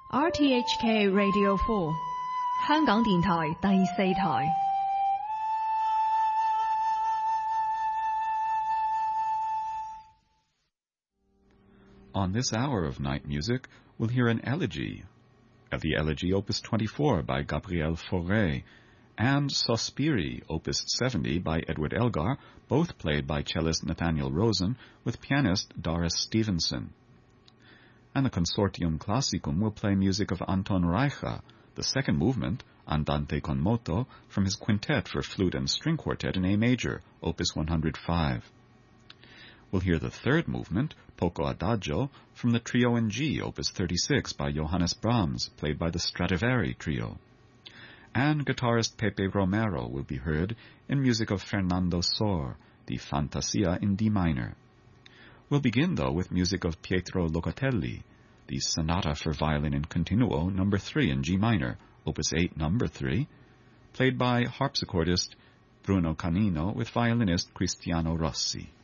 RTHK Radio 4香港電台第四台。 On this hour of night music, we'll hear an elegy, the Elegy Opus 24 by Gabriel Fauré, and Sospiri Opus 70 by Edward Elgar, both played by cellist Nathaniel Rosen with pianist Doris Stevenson. And the Consortium Classicum will play music of Anton Reicha, the second movement, Andante con moto, from his quintet for flute and string quartet in A major, Opus 105. We'll hear the third movement, Poco Adagio, from the Trio in G, Opus 36 by Johannes Brahms, played by the Stradivari Trio. And guitarist Pepe Romero will be heard in music of Fernando Sor, the Fantasia in D minor. We'll begin, though, with music of Pietro Locatelli, the Sonata for Violin in Continuo, No. 3 in G minor, Opus 8, No. 3, played by harpsichordist Bruno Canino with violinist Cristiano Rossi.